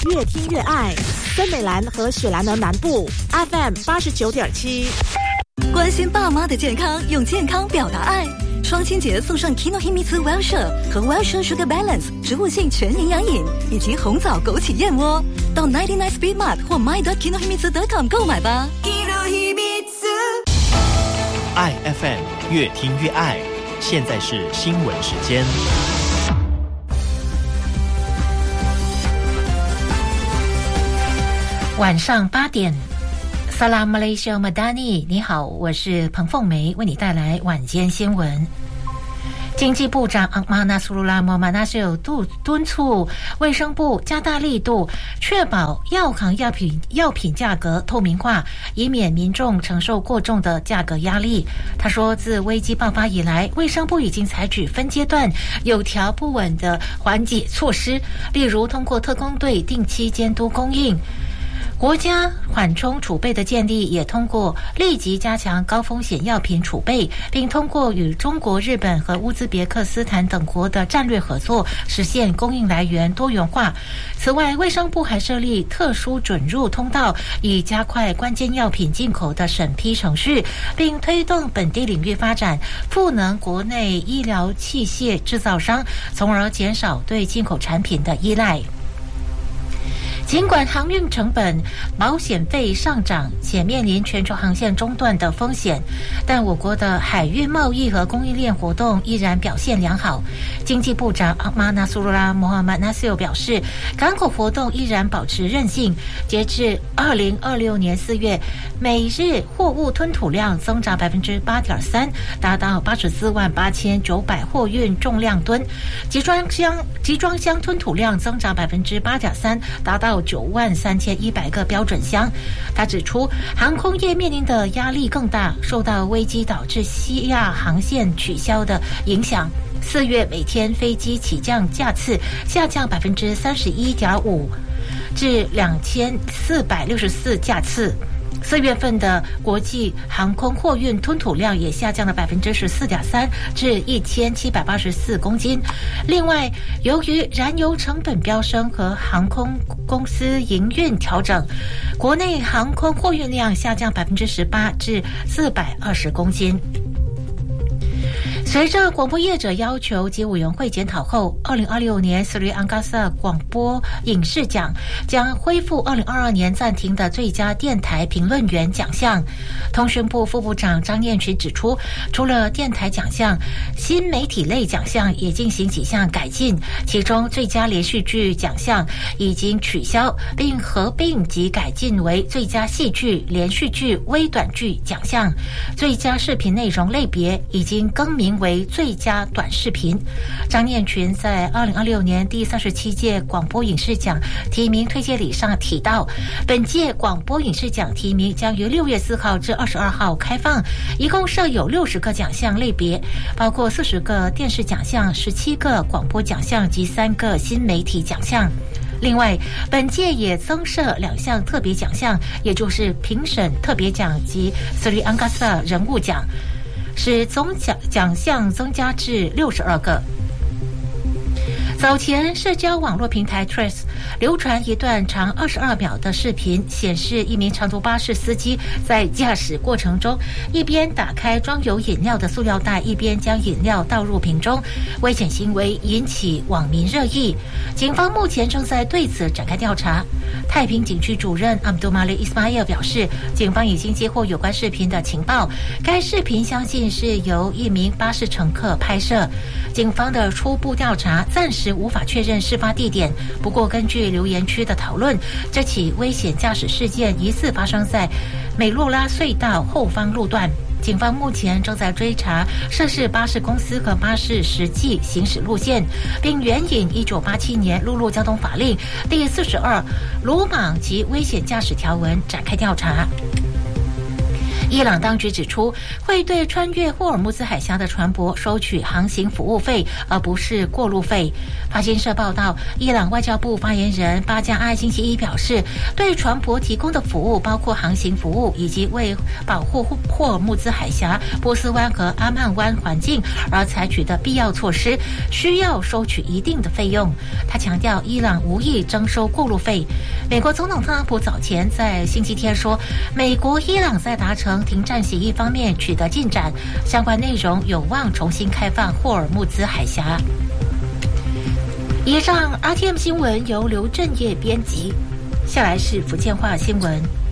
越听越爱。森美兰和雪兰莪南部 FM 89.7。 关心爸妈的健康，用健康表达爱。双亲节送上 Kinohimitsu Wellshire 和 Wellshire Sugar Balance 植物性全营养饮，以及红枣枸杞燕窝。到99 Speed Mart 或 my.kinohimitsu.com 购买吧。 爱 FM 越听越爱。现在是新闻时间。 晚上8点。Salam Malaysia Madani， 你好，我是彭凤梅，为你带来晚间新闻。经济部长阿马纳苏鲁拉莫马纳修敦促卫生部加大力度，确保药行药品价格透明化，以免民众承受过重的价格压力。他说，自危机爆发以来，卫生部已经采取分阶段、有条不紊的缓解措施，例如通过特工队定期监督供应。国家缓冲储备的建立，也通过立即加强高风险药品储备，并通过与中国、日本和乌兹别克斯坦等国的战略合作，实现供应来源多元化。此外，卫生部还设立特殊准入通道，以加快关键药品进口的审批程序，并推动本地领域发展，赋能国内医疗器械制造商，从而减少对进口产品的依赖。尽管航运成本、保险费上涨，且面临全球航线中断的风险，但我国的海运贸易和供应链活动依然表现良好。经济部长阿马纳苏鲁拉莫哈曼纳西欧表示，港口活动依然保持韧性。截至2026年4月，每日货物吞吐量增长 8.3%， 达到848900货运重量吨；集装箱吞吐量增长 8.3%， 达到93100个标准箱。他指出，航空业面临的压力更大，受到危机导致西亚航线取消的影响。4月每天飞机起降架次下降 31.5%， 至2464架次。4月份的国际航空货运吞吐量也下降了 14.3%， 至1784公斤。另外，由于燃油成本飙升和航空公司营运调整，国内航空货运量下降 18%， 至420公斤。随着广播业者要求及委员会检讨后，2026年斯里安加萨广播影视奖将恢复2022年暂停的最佳电台评论员奖项。通讯部副部长张燕群指出，除了电台奖项，新媒体类奖项也进行几项改进，其中最佳连续剧奖项已经取消，并合并及改进为最佳戏剧、连续剧、微短剧奖项。最佳视频内容类别已经更名为最佳短视频。张念群在2026年第37届广播影视奖提名推荐礼上提到，本届广播影视奖提名将于6月4号至22号开放，一共设有60个奖项类别，包括40个电视奖项、17个广播奖项及3个新媒体奖项。另外，本届也增设2项特别奖项，也就是评审特别奖及斯里安加萨人物奖，使总奖项增加至62个。早前，社交网络平台 Threads 流传一段长22秒的视频，显示一名长途巴士司机在驾驶过程中一边打开装有饮料的塑料袋，一边将饮料倒入瓶中，危险行为引起网民热议。警方目前正在对此展开调查。太平警区主任 Abdul Malik Ismail 表示，警方已经接获有关视频的情报，该视频相信是由一名巴士乘客拍摄。警方的初步调查暂时无法确认事发地点，不过根据留言区的讨论，这起危险驾驶事件疑似发生在美洛拉隧道后方路段。警方目前正在追查涉事巴士公司和巴士实际行驶路线，并援引1987年陆路交通法令第42鲁莽及危险驾驶条文展开调查。 伊朗当局指出，会对穿越霍尔木兹海峡的船舶收取航行服务费，而不是过路费。法新社报道，伊朗外交部发言人巴加埃星期一表示，对船舶提供的服务包括航行服务，以及为保护霍尔木兹海峡、波斯湾和阿曼湾环境而采取的必要措施，需要收取一定的费用。他强调，伊朗无意征收过路费。美国总统特朗普早前在星期天说，美国、伊朗在达成停战协议方面取得进展，相关内容有望重新开放霍尔木兹海峡。以上 RTM 新闻由刘正业编辑，下来是福建话新闻。